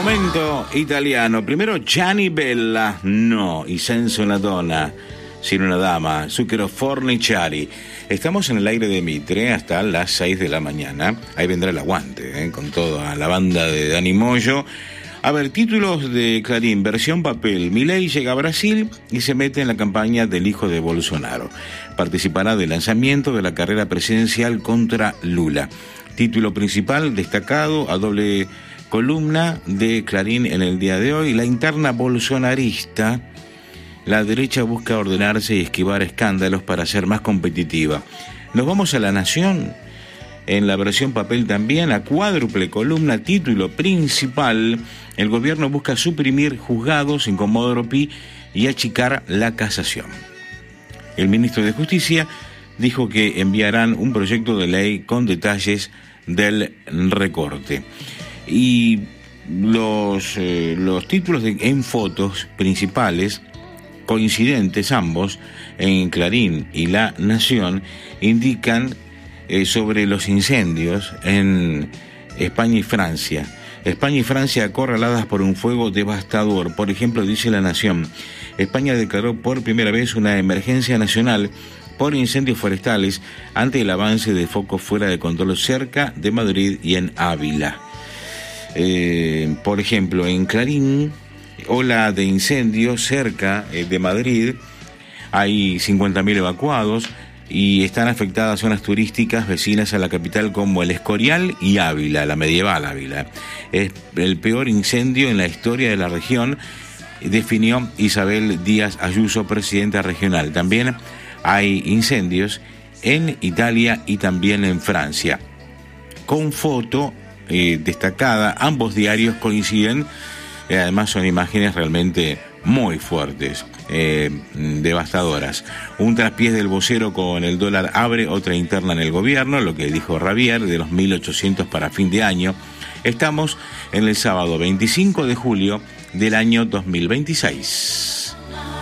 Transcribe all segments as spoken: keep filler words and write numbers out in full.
Momento italiano. Primero Gianni Bella, no, y senza una donna, sin una dama, Zucchero Forniciari. Estamos en el aire de Mitre hasta las seis de la mañana. Ahí vendrá el aguante, ¿eh? Con toda la banda de Dani Moyo. A ver, títulos de Clarín, versión papel. Milei llega a Brasil y se mete en la campaña del hijo de Bolsonaro. Participará del lanzamiento de la carrera presidencial contra Lula. Título principal destacado a doble columna de Clarín en el día de hoy. La interna bolsonarista. La derecha busca ordenarse y esquivar escándalos para ser más competitiva. Nos vamos a La Nación. En la versión papel también, a cuádruple columna, título principal. El gobierno busca suprimir juzgados en Comodoro Pi y achicar la casación. El ministro de Justicia dijo que enviarán un proyecto de ley con detalles del recorte. Y los, eh, los títulos de, en fotos principales, coincidentes ambos, en Clarín y La Nación, indican eh, sobre los incendios en España y Francia. España y Francia acorraladas por un fuego devastador. Por ejemplo, dice La Nación, España declaró por primera vez una emergencia nacional por incendios forestales ante el avance de focos fuera de control cerca de Madrid y en Ávila. Eh, por ejemplo, en Clarín, ola de incendios cerca eh, de Madrid, hay cincuenta mil evacuados y están afectadas zonas turísticas vecinas a la capital como El Escorial y Ávila, la medieval Ávila. Es el peor incendio en la historia de la región, definió Isabel Díaz Ayuso, presidenta regional. También hay incendios en Italia y también en Francia. Con foto eh, destacada, ambos diarios coinciden, eh, además son imágenes realmente muy fuertes, eh, devastadoras. Un traspiés del vocero con el dólar abre otra interna en el gobierno, lo que dijo Ravier, de los mil ochocientos para fin de año. Estamos en el sábado veinticinco de julio del año dos mil veintiséis.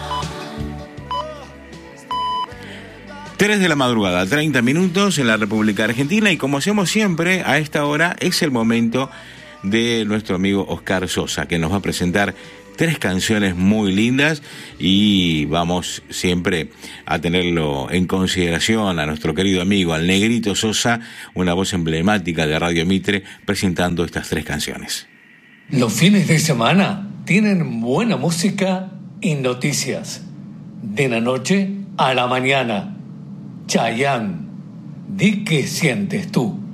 tres de la madrugada, treinta minutos en la República Argentina, y como hacemos siempre a esta hora es el momento de nuestro amigo Oscar Sosa, que nos va a presentar tres canciones muy lindas, y vamos siempre a tenerlo en consideración a nuestro querido amigo, al Negrito Sosa, una voz emblemática de Radio Mitre, presentando estas tres canciones. Los fines de semana tienen buena música y noticias. De la noche a la mañana. Chayanne, di qué sientes tú.